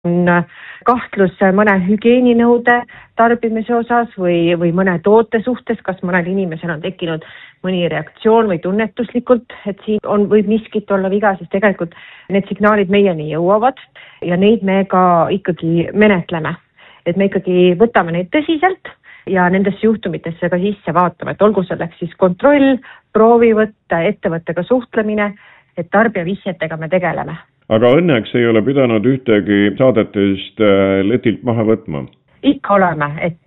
on kahtlus mõne hügieeninõude tarbimise osas või mõne toote suhtes, kas mõnel inimesel on tekkinud mõni reaktsioon või tunnetuslikult, et siin võib miskit olla viga, siis tegelikult need signaalid meieni jõuavad ja neid me ka ikkagi menetleme. Et me ikkagi võtame neid tõsiselt ja nendesse juhtumitesse ka sisse vaatame, et olgu selleks siis kontroll, proovivõtt, ettevõttega suhtlemine, et tarbijavihjetega me tegeleme. Aga õnneks ei ole pidanud ühtegi saadetest letilt maha võtma? Ikka oleme,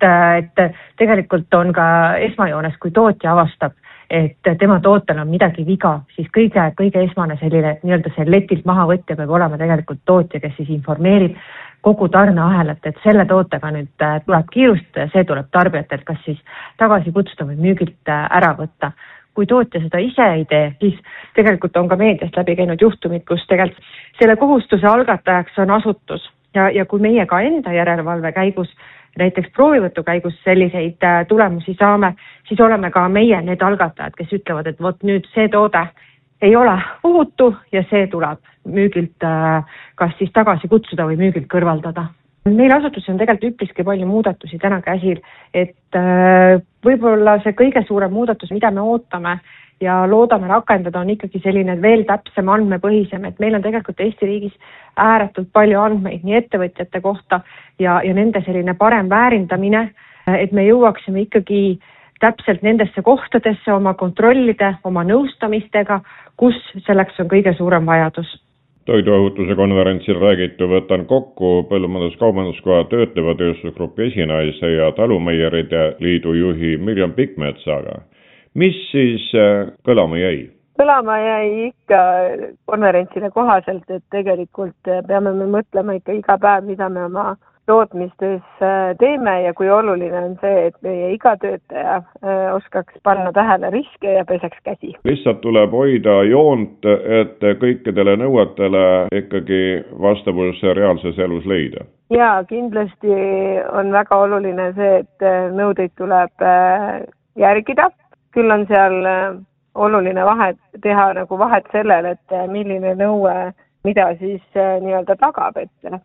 et tegelikult on ka esmajoones, kui tootja avastab, et tema tootel on midagi viga, siis kõige esmane selline nii-öelda see letilt mahavõtja peab olema tegelikult tootja, kes siis informeerib kogu tarneahelat, et selle tootega nüüd tuleb kiirustada ja see tuleb tarbijatelt kas siis tagasi kutsuda või müügilt ära võtta. Kui tootja seda ise ei tee, siis tegelikult on ka meediast läbi käinud juhtumid, kus tegelikult selle kohustuse algatajaks on asutus ja kui meie ka enda järelevalve käigus, näiteks proovivõtu käigus selliseid tulemusi saame, siis oleme ka meie need algatajad, kes ütlevad, et vot nüüd see toode ei ole ohutu ja see tuleb müügilt kas siis tagasi kutsuda või müügilt kõrvaldada. Meil asutuses on tegelikult üpriski palju muudatusi täna käsil, et võib-olla see kõige suurem muudatus, mida me ootame ja loodame rakendada, on ikkagi selline veel täpsem andmepõhisem, et meil on tegelikult Eesti riigis ääretult palju andmeid nii ettevõtjate kohta ja nende selline parem väärindamine, et me jõuaksime ikkagi täpselt nendesse kohtadesse oma kontrollide, oma nõustamistega, kus selleks on kõige suurem vajadus. Toiduohutuse konverentsil räägitu võtan kokku Põllumajandus-Kaubanduskoja töötleva tööstusgrupi esinaise ja Talumeieride liidu juhi Mirjam Pikmetsaga. Mis siis kõlama jäi? Kõlama jäi ikka konverentsile kohaselt, et tegelikult peame me mõtlema ikka iga päev, mida me oma tootmistes teeme ja kui oluline on see, et meie iga töötaja oskaks panna tähele riske ja peseks käsi. Lihtsalt tuleb hoida joont, et kõikidele nõuetele ikkagi vastavus reaalses elus leida. Ja kindlasti on väga oluline see, et nõudeid tuleb järgida. Küll on seal oluline teha vahet sellele, et milline nõue, mida siis nii-öelda tagab,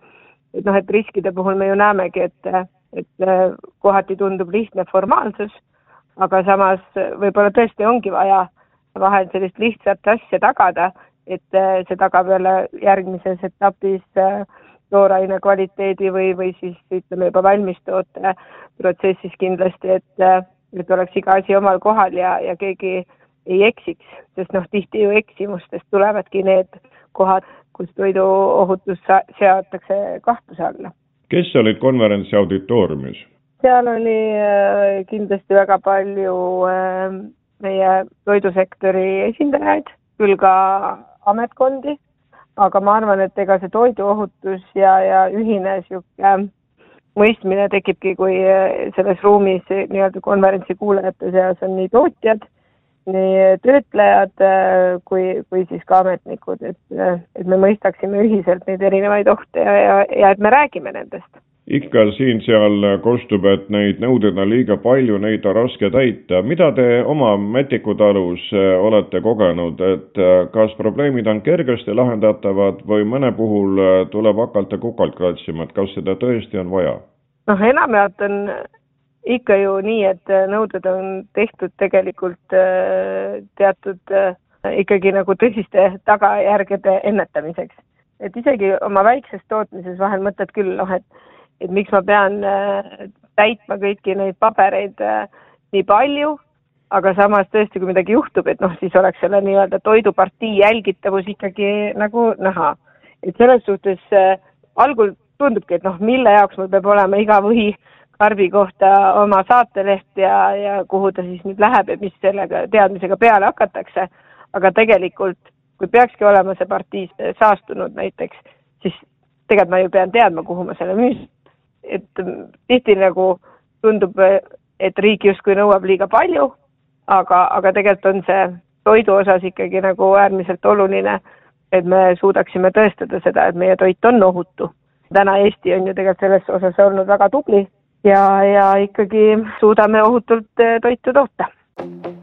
et riskide puhul me ju näemegi, et kohati tundub lihtne formaalsus, aga samas võib-olla tõesti ongi vaja vahel sellist lihtsat asja tagada, et see tagab jälle järgmises etapis tooraine kvaliteedi või siis ütleme juba valmistoote protsessis kindlasti, et oleks iga asi omal kohal ja keegi ei eksiks, sest tihti ju eksimustest tulevadki need kohad, kus toiduohutus seatakse kahtluse alla. Kes olid konverentsi auditooriumis? Seal oli kindlasti väga palju meie toidusektori esindajaid, küll ka ametkondi, aga ma arvan, et ega see toiduohutus ja ühine mõistmine tekibki, kui selles ruumis nii-öelda konverentsi kuulajate seas on nii tootjad, nii töötlejad kui siis ka ametnikud, et me mõistaksime ühiselt neid erinevaid ohte ja et me räägime nendest. Ikka siin-seal kostub, et neid nõudeid on liiga palju, neid on raske täita. Mida te oma Mätikutalus olete kogenud, et kas probleemid on kergesti lahendatavad või mõne puhul tuleb hakata kukalt kratsima, et kas seda tõesti on vaja? Enamjaolt on ikka ju nii, et nõuded on tehtud tegelikult teatud ikkagi tõsiste tagajärgede ennetamiseks. Et isegi oma väikses tootmises vahel mõtled küll, et miks ma pean täitma kõiki neid pabereid nii palju, aga samas tõesti, kui midagi juhtub, et siis oleks selle nii-öelda toidupartii jälgitavus ikkagi näha. Et selles suhtes algul tundubki, et mille jaoks mul peab olema iga või karbi kohta oma saateleht ja kuhu ta siis nüüd läheb ja mis sellega teadmisega peale hakatakse. Aga tegelikult, kui peakski olema see partii saastunud näiteks, siis tegelikult ma ju pean teadma, kuhu ma selle müüsin. Et tihti tundub, et riik justkui nõuab liiga palju, aga tegelikult on see toidu osas ikkagi äärmiselt oluline, et me suudaksime tõestada seda, et meie toit on ohutu. Täna Eesti on ju tegelikult selles osas olnud väga tubli ja ikkagi suudame ohutult toitu toota.